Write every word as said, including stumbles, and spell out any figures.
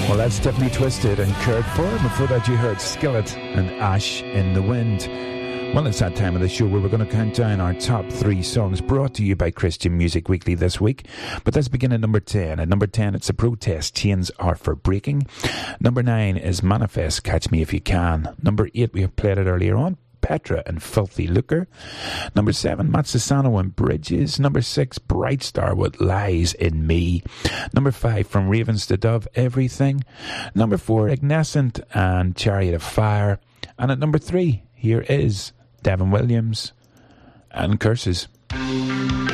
Well, that's Tiffany Twisted and Kurt Ford. Before that, you heard Skillet and Ash in the Wind. Well, it's that time of the show where we're going to count down our top three songs brought to you by Christian Music Weekly this week. But let's begin at number ten. At number ten, it's A Protest, Chains Are For Breaking. Number nine is Manifest, Catch Me If You Can. Number eight, we have played it earlier on, Petra and Filthy Lucre. Number seven, Matsasano and Bridges. Number six, Bright Star with Lies in Me. Number five, From Ravens to Dove, Everything. Number four, Ignescent and Chariot of Fire. And at number three, here is Devin Williams and Curses. Thank